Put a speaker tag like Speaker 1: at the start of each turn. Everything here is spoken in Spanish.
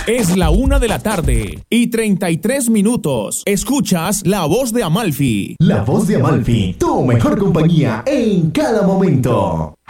Speaker 1: Es la 1:33 p.m. Escuchas La Voz de Amalfi.
Speaker 2: La Voz de Amalfi, tu mejor compañía en cada momento.